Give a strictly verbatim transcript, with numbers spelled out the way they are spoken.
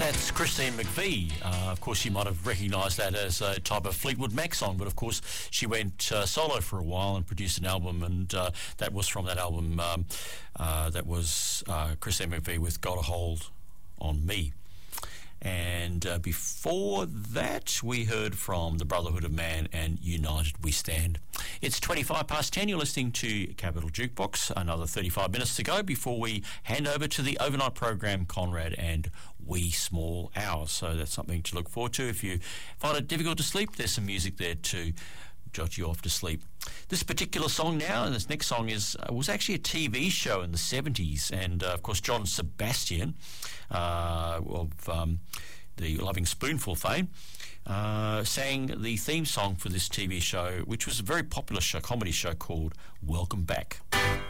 That's Christine McVie. Uh, of course, you might have recognised that as a type of Fleetwood Mac song, but of course, she went uh, solo for a while and produced an album, and uh, that was from that album. Um, uh, that was uh, Christine McVie with "Got a Hold on Me." And uh, before that, we heard from the Brotherhood of Man and United We Stand. It's twenty-five past ten. You're listening to Capital Jukebox. Another thirty-five minutes to go before we hand over to the overnight program, Conrad and Wee Small Hours. So that's something to look forward to. If you find it difficult to sleep, there's some music there to jot you off to sleep. This particular song now, and this next song is uh, was actually a T V show in the seventies, and uh, of course John Sebastian uh, of um, the Loving Spoonful fame uh, sang the theme song for this T V show, which was a very popular show, comedy show called Welcome Back.